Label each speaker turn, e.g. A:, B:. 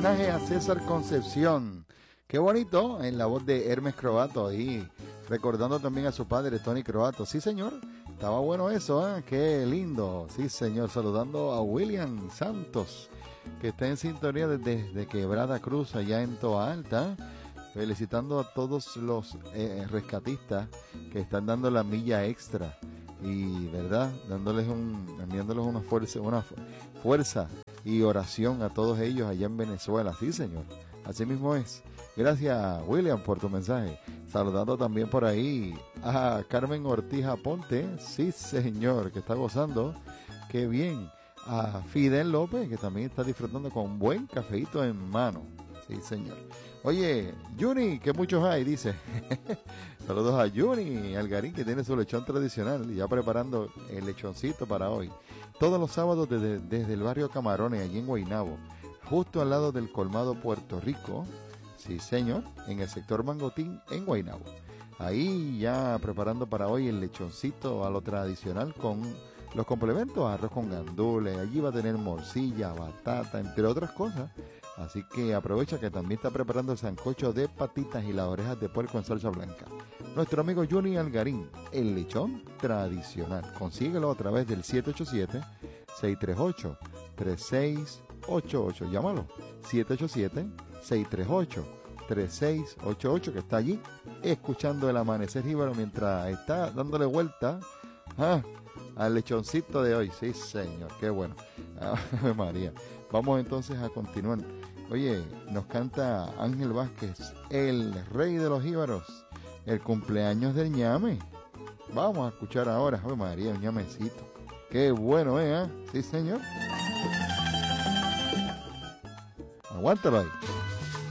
A: homenaje a César Concepción. Qué bonito, en la voz de Hermes Croato ahí, recordando también a su padre, Tony Croato. Sí, señor, estaba bueno eso, ¿eh? Qué lindo. Sí, señor, saludando a William Santos, que está en sintonía desde Quebrada Cruz, allá en Toa Alta. Felicitando a todos los rescatistas que están dando la milla extra. Y, ¿verdad? Enviándoles una fuerza y oración a todos ellos allá en Venezuela. Sí, señor. Así mismo es. Gracias, William, por tu mensaje. Saludando también por ahí a Carmen Ortiz Aponte. Sí, señor, que está gozando. Qué bien. A Fidel López, que también está disfrutando con un buen cafeíto en mano. Sí, señor. Oye, Juni, que muchos hay, dice. Saludos a Juni Algarín, que tiene su lechón tradicional y ya preparando el lechoncito para hoy. Todos los sábados desde el barrio Camarones, allí en Guaynabo, justo al lado del colmado Puerto Rico. Sí, señor, en el sector Mangotín, en Guaynabo. Ahí ya preparando para hoy el lechoncito a lo tradicional con los complementos, arroz con gandules. Allí va a tener morcilla, batata, entre otras cosas. Así que aprovecha que también está preparando el sancocho de patitas y las orejas de puerco en salsa blanca. Nuestro amigo Juni Algarín, el lechón tradicional. Consíguelo a través del 787-638-3688. Llámalo, 787-638-3688, que está allí escuchando el amanecer jíbaro mientras está dándole vuelta al lechoncito de hoy. Sí, señor, qué bueno. Ave María. Vamos entonces a continuar. Oye, nos canta Ángel Vázquez, el rey de los jíbaros, el cumpleaños del ñame. Vamos a escuchar ahora, Ave María, un ñamecito. Qué bueno, ¿eh? Sí, señor. Aguántalo ahí.